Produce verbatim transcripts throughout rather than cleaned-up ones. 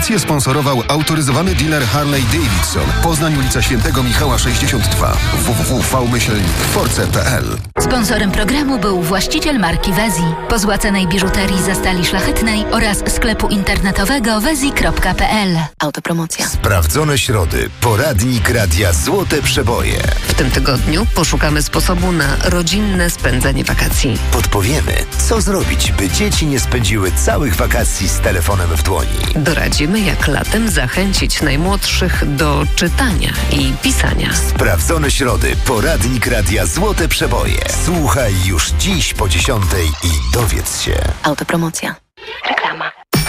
Audycję sponsorował autoryzowany dealer Harley Davidson. Poznań, ulica Świętego Michała sześćdziesiąt dwa. w w w kropka v myślnik force kropka p l. Sponsorem programu był właściciel marki Wezi, pozłacanej biżuterii ze stali szlachetnej oraz sklepu internetowego wezi kropka p l. Autopromocja. Sprawdzone środy. Poradnik Radia Złote Przeboje. W tym tygodniu poszukamy sposobu na rodzinne spędzanie wakacji. Podpowiemy, co zrobić, by dzieci nie spędziły całych wakacji z telefonem w dłoni. Doradzimy, jak latem zachęcić najmłodszych do czytania i pisania. Sprawdzone środy. Poradnik Radia Złote Przeboje. Słuchaj już dziś po dziesiątej i dowiedz się. Autopromocja. Reklama.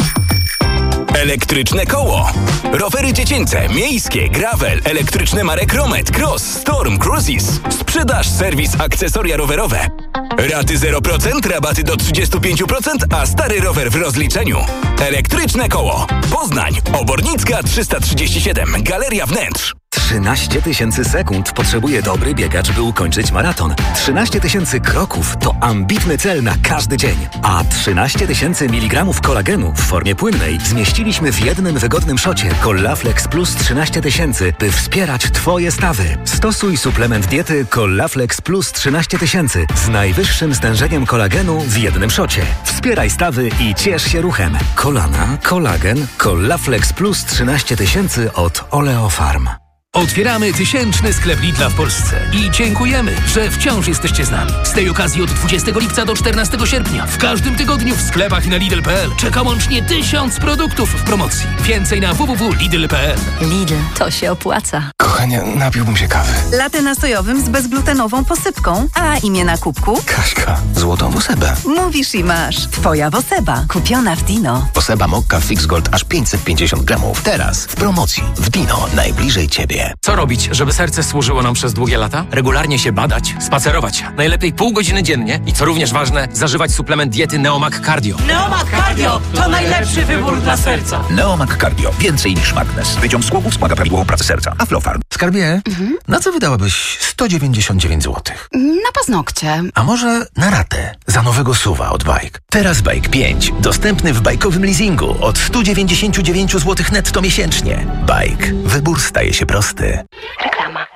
Elektryczne koło. Rowery dziecięce, miejskie, gravel, elektryczne marek Romet, Cross, Storm, Cruises. Sprzedaż, serwis, akcesoria rowerowe. Raty zero procent, rabaty do trzydzieści pięć procent, a stary rower w rozliczeniu. Elektryczne koło. Poznań, Obornicka trzysta trzydzieści siedem, Galeria Wnętrz. trzynaście tysięcy sekund potrzebuje dobry biegacz, by ukończyć maraton. trzynaście tysięcy kroków to ambitny cel na każdy dzień. A trzynaście tysięcy miligramów kolagenu w formie płynnej zmieściliśmy w jednym wygodnym szocie Collaflex Plus trzynaście tysięcy, by wspierać Twoje stawy. Stosuj suplement diety Collaflex Plus trzynaście tysięcy z najwyższym stężeniem kolagenu w jednym szocie. Wspieraj stawy i ciesz się ruchem. Kolana, kolagen, Collaflex Plus trzynaście tysięcy od Oleofarm. Otwieramy tysięczny sklep Lidla w Polsce i dziękujemy, że wciąż jesteście z nami. Z tej okazji od dwudziestego lipca do czternastego sierpnia w każdym tygodniu w sklepach i na Lidl kropka p l czeka łącznie tysiąc produktów w promocji. Więcej na w w w kropka lidl kropka p l. Lidl, to się opłaca. Kochanie, napiłbym się kawy. Latte na sojowym z bezglutenową posypką. A imię na kubku? Kaśka, złotą Wosebę. Mówisz i masz. Twoja Woseba, kupiona w Dino. Woseba Mokka Fix Gold aż pięćset pięćdziesiąt gramów. Teraz w promocji w Dino, najbliżej Ciebie. Co robić, żeby serce służyło nam przez długie lata? Regularnie się badać, spacerować. Najlepiej pół godziny dziennie i co również ważne, zażywać suplement diety Neomak Cardio. Neomak Cardio to najlepszy wybór dla serca. Neomak Cardio. Więcej niż magnes. Wyciąg z głowów wspomaga prawidłową pracę serca. Aflofarm. Skarbie, mhm. na co wydałabyś sto dziewięćdziesiąt dziewięć złotych? Na paznokcie. A może na ratę za nowego suwa od Bike? Teraz Bike pięć. Dostępny w bajkowym leasingu od sto dziewięćdziesiąt dziewięć złotych netto miesięcznie. Bike. Wybór staje się prosty. Reklama.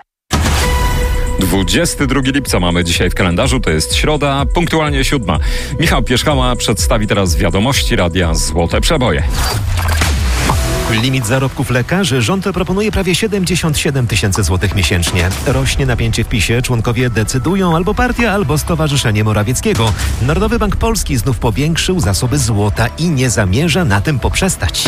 dwudziestego drugiego lipca mamy dzisiaj w kalendarzu, to jest środa, punktualnie siódma. Michał Pierzchała przedstawi teraz wiadomości Radia Złote Przeboje. Limit zarobków lekarzy rząd proponuje prawie siedemdziesiąt siedem tysięcy złotych miesięcznie. Rośnie napięcie w PiSie, członkowie decydują albo partia, albo Stowarzyszenie Morawieckiego. Narodowy Bank Polski znów powiększył zasoby złota i nie zamierza na tym poprzestać.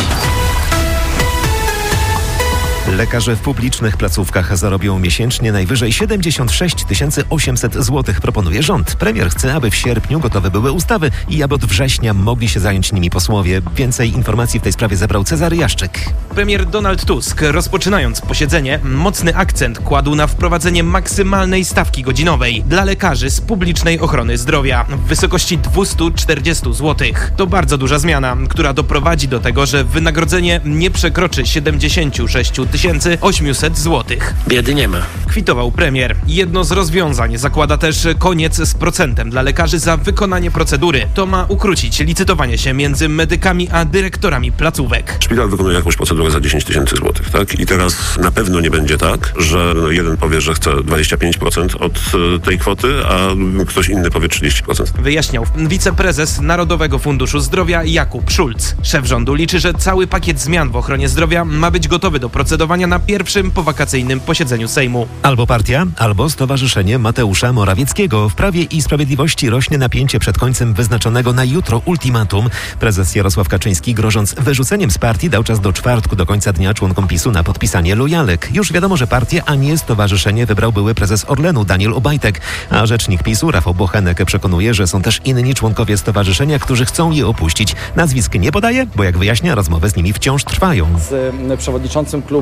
Lekarze w publicznych placówkach zarobią miesięcznie najwyżej siedemdziesiąt sześć tysięcy osiemset złotych, proponuje rząd. Premier chce, aby w sierpniu gotowe były ustawy i aby od września mogli się zająć nimi posłowie. Więcej informacji w tej sprawie zebrał Cezary Jaszczyk. Premier Donald Tusk, rozpoczynając posiedzenie, mocny akcent kładł na wprowadzenie maksymalnej stawki godzinowej dla lekarzy z publicznej ochrony zdrowia w wysokości dwieście czterdzieści złotych. To bardzo duża zmiana, która doprowadzi do tego, że wynagrodzenie nie przekroczy siedemdziesiąt sześć tysięcy osiemset złotych. Biedy nie ma. Kwitował premier. Jedno z rozwiązań zakłada też koniec z procentem dla lekarzy za wykonanie procedury. To ma ukrócić licytowanie się między medykami a dyrektorami placówek. Szpital wykonuje jakąś procedurę za dziesięć tysięcy złotych, tak? I teraz na pewno nie będzie tak, że jeden powie, że chce dwadzieścia pięć procent od tej kwoty, a ktoś inny powie trzydzieści procent. Wyjaśniał wiceprezes Narodowego Funduszu Zdrowia Jakub Szulc. Szef rządu liczy, że cały pakiet zmian w ochronie zdrowia ma być gotowy do procedowania na pierwszym powakacyjnym posiedzeniu Sejmu. Albo partia, albo Stowarzyszenie Mateusza Morawieckiego. W Prawie i Sprawiedliwości rośnie napięcie przed końcem wyznaczonego na jutro ultimatum. Prezes Jarosław Kaczyński, grożąc wyrzuceniem z partii, dał czas do czwartku do końca dnia członkom PiSu na podpisanie lojalek. Już wiadomo, że partię, a nie stowarzyszenie wybrał były prezes Orlenu Daniel Obajtek, a rzecznik PiSu Rafał Bochenek przekonuje, że są też inni członkowie stowarzyszenia, którzy chcą je opuścić. Nazwisk nie podaje, bo jak wyjaśnia, rozmowy z nimi wciąż trwają. Z przewodniczącym klubu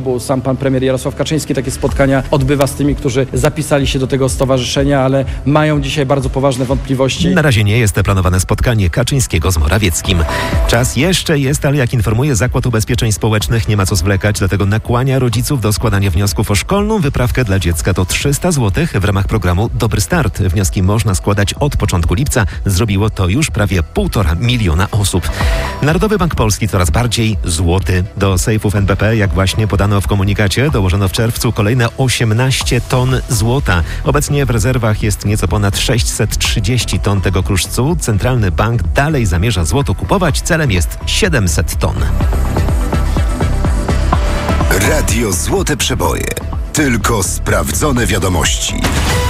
klubu. Sam pan premier Jarosław Kaczyński takie spotkania odbywa z tymi, którzy zapisali się do tego stowarzyszenia, ale mają dzisiaj bardzo poważne wątpliwości. Na razie nie jest planowane spotkanie Kaczyńskiego z Morawieckim. Czas jeszcze jest, ale jak informuje Zakład Ubezpieczeń Społecznych, nie ma co zwlekać, dlatego nakłania rodziców do składania wniosków o szkolną wyprawkę dla dziecka. To trzysta złotych w ramach programu Dobry Start. Wnioski można składać od początku lipca. Zrobiło to już prawie półtora miliona osób. Narodowy Bank Polski coraz bardziej złoty. Do sejfów N B P, jak właśnie podano w komunikacie, dołożono w czerwcu kolejne osiemnaście ton złota. Obecnie w rezerwach jest nieco ponad sześćset trzydzieści ton tego kruszcu. Centralny Bank dalej zamierza złoto kupować. Celem jest siedemset ton. Radio Złote Przeboje. Tylko sprawdzone wiadomości.